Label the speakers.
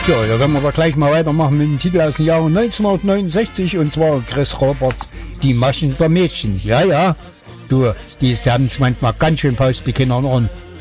Speaker 1: So, da können wir aber gleich mal weitermachen mit dem Titel aus dem Jahre 1969 und zwar Chris Roberts, Die Maschen der Mädchen. Ja, ja, du, die haben es manchmal ganz schön faust, die Kinder an.